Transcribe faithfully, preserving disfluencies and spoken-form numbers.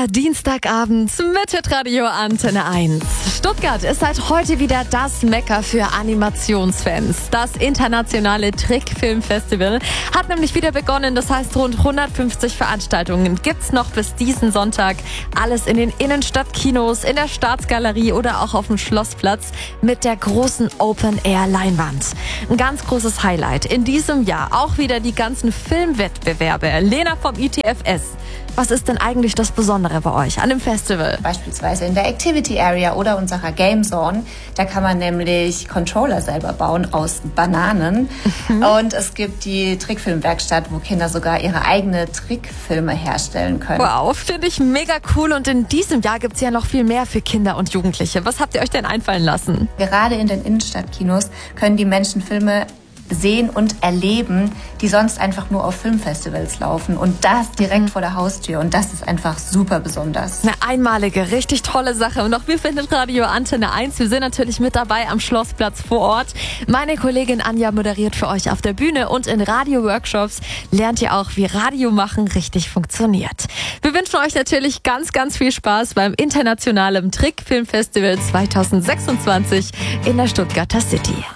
Dienstagabend mit Hitradio Antenne eins. Stuttgart ist seit heute wieder das Mekka für Animationsfans. Das internationale Trickfilmfestival hat nämlich wieder begonnen. Das heißt, rund hundertfünfzig Veranstaltungen gibt's noch bis diesen Sonntag. Alles in den Innenstadtkinos, in der Staatsgalerie oder auch auf dem Schlossplatz mit der großen Open-Air-Leinwand. Ein ganz großes Highlight in diesem Jahr auch wieder die ganzen Filmwettbewerbe. Lena vom I T F S. Was ist denn eigentlich das Besondere bei euch an dem Festival? Beispielsweise in der Activity Area oder unserer Game Zone. Da kann man nämlich Controller selber bauen aus Bananen. Mhm. Und es gibt die Trickfilmwerkstatt, wo Kinder sogar ihre eigene Trickfilme herstellen können. Wow, finde ich mega cool. Und in diesem Jahr gibt es ja noch viel mehr für Kinder und Jugendliche. Was habt ihr euch denn einfallen lassen? Gerade in den Innenstadtkinos können die Menschen Filme sehen und erleben, die sonst einfach nur auf Filmfestivals laufen. Und das direkt mhm. vor der Haustür. Und das ist einfach super besonders. Eine einmalige, richtig tolle Sache. Und auch wir finden Radio Antenne eins. Wir sind natürlich mit dabei am Schlossplatz vor Ort. Meine Kollegin Anja moderiert für euch auf der Bühne. Und in Radio-Workshops lernt ihr auch, wie Radio machen richtig funktioniert. Wir wünschen euch natürlich ganz, ganz viel Spaß beim internationalen Trickfilmfestival zwanzig sechsundzwanzig in der Stuttgarter City.